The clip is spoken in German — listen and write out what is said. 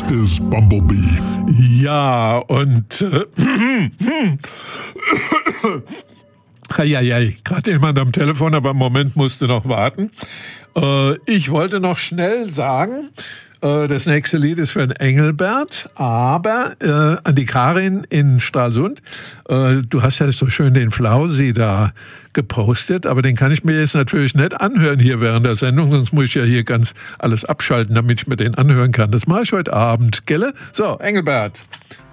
is Bumblebee. Ja, und gerade jemand am Telefon, aber im Moment musste noch warten. Ich wollte noch schnell sagen, das nächste Lied ist für den Engelbert, aber an die Karin in Stralsund. Du hast ja so schön den Flausi da gepostet, aber den kann ich mir jetzt natürlich nicht anhören hier während der Sendung, sonst muss ich ja hier ganz alles abschalten, damit ich mir den anhören kann. Das mache ich heute Abend, gell? So, Engelbert,